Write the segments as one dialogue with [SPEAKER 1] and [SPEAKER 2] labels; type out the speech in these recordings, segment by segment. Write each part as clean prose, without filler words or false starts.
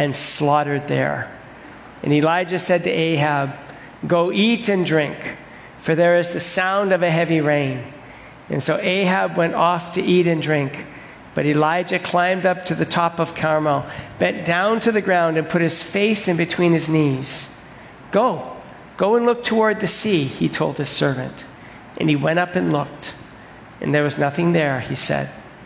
[SPEAKER 1] and slaughtered there. And Elijah said to Ahab, "Go eat and drink, for there is the sound of a heavy rain." And so Ahab went off to eat and drink. But Elijah climbed up to the top of Carmel, bent down to the ground, and put his face in between his knees. Go and look toward the sea," he told his servant. And he went up and looked, and there was nothing there, he said.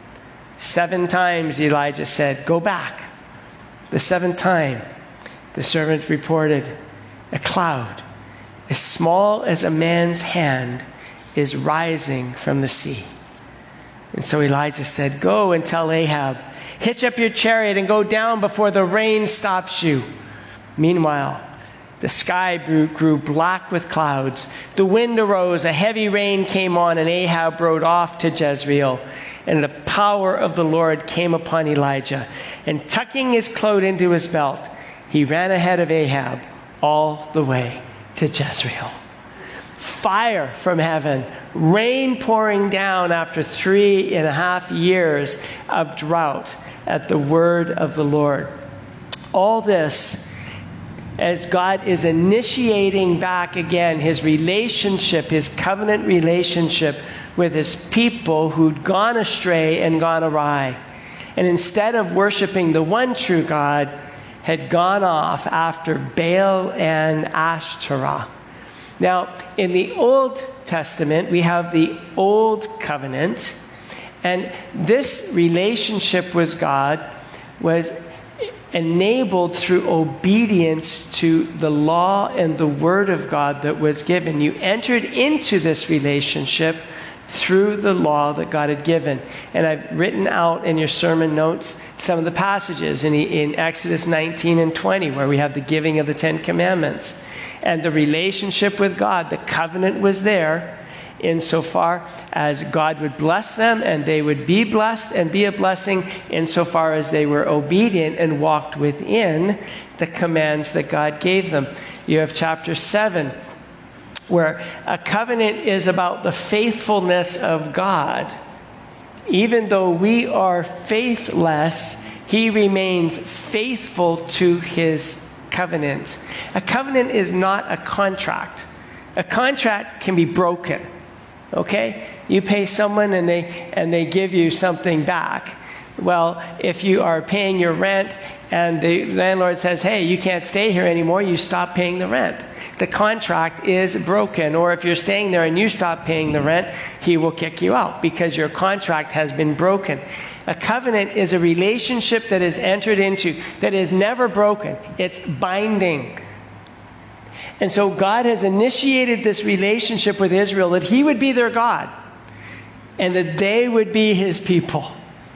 [SPEAKER 1] 7 times Elijah said, "Go back." The 7th time, the servant reported, "A cloud, as small as a man's hand, is rising from the sea." And so Elijah said, "Go and tell Ahab, hitch up your chariot and go down before the rain stops you." Meanwhile, the sky grew black with clouds. The wind arose, a heavy rain came on, and Ahab rode off to Jezreel. And the power of the Lord came upon Elijah. And tucking his cloak into his belt, he ran ahead of Ahab all the way to Jezreel. Fire from heaven, rain pouring down after 3.5 years of drought at the word of the Lord. All this as God is initiating back again his relationship, his covenant relationship with his people who'd gone astray and gone awry. And instead of worshiping the one true God, had gone off after Baal and Ashtoreth. Now, in the Old Testament, we have the Old Covenant, and this relationship with God was enabled through obedience to the law and the word of God that was given. You entered into this relationship through the law that God had given. And I've written out in your sermon notes some of the passages in Exodus 19 and 20, where we have the giving of the 10 Commandments. And the relationship with God, the covenant was there insofar as God would bless them and they would be blessed and be a blessing insofar as they were obedient and walked within the commands that God gave them. You have chapter 7, where a covenant is about the faithfulness of God. Even though we are faithless, he remains faithful to his covenant. A covenant is not a contract. A contract can be broken. Okay? You pay someone and they give you something back. Well, if you are paying your rent and the landlord says, "Hey, you can't stay here anymore," you stop paying the rent. The contract is broken. Or if you're staying there and you stop paying the rent, he will kick you out because your contract has been broken. A covenant is a relationship that is entered into that is never broken. It's binding. And so God has initiated this relationship with Israel that he would be their God and that they would be his people.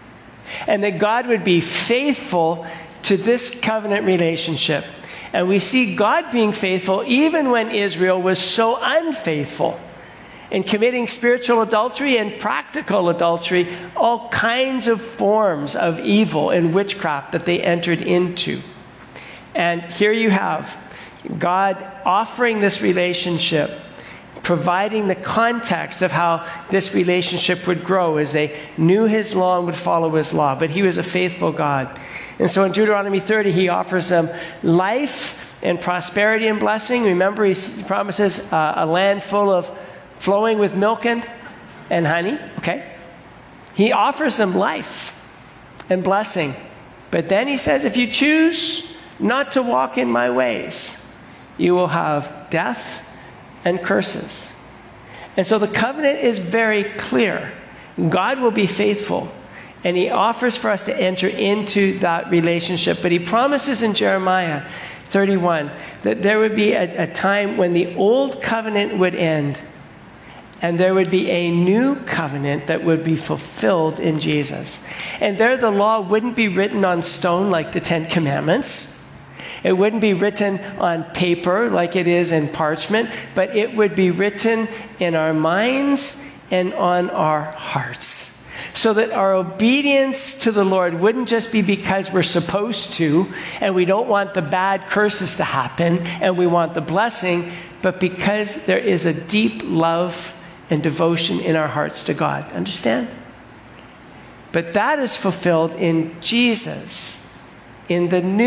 [SPEAKER 1] And that God would be faithful to this covenant relationship. And we see God being faithful even when Israel was so unfaithful in committing spiritual adultery and practical adultery, all kinds of forms of evil and witchcraft that they entered into. And here you have God offering this relationship, providing the context of how this relationship would grow as they knew his law and would follow his law. But he was a faithful God. And so in Deuteronomy 30, he offers them life and prosperity and blessing. Remember, he promises a land full of flowing with milk and honey. Okay? He offers them life and blessing. But then he says, if you choose not to walk in my ways, you will have death and curses. And so the covenant is very clear. God will be faithful. And he offers for us to enter into that relationship. But he promises in Jeremiah 31 that there would be a time when the old covenant would end. And there would be a new covenant that would be fulfilled in Jesus. And there the law wouldn't be written on stone like the 10 Commandments. It wouldn't be written on paper like it is in parchment, but it would be written in our minds and on our hearts. So that our obedience to the Lord wouldn't just be because we're supposed to, and we don't want the bad curses to happen, and we want the blessing, but because there is a deep love and devotion in our hearts to God. Understand? But that is fulfilled in Jesus, in the new